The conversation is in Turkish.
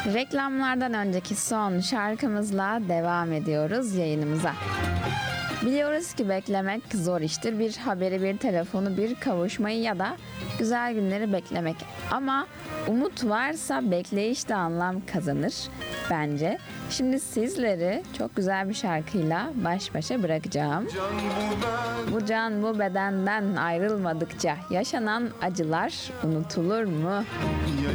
Reklamlardan önceki son şarkımızla devam ediyoruz yayınımıza. Biliyoruz ki beklemek zor iştir. Bir haberi, bir telefonu, bir kavuşmayı ya da güzel günleri beklemek. Ama umut varsa bekleyiş de anlam kazanır bence. Şimdi sizleri çok güzel bir şarkıyla baş başa bırakacağım. Bu can bu bedenden ayrılmadıkça yaşanan acılar unutulur mu?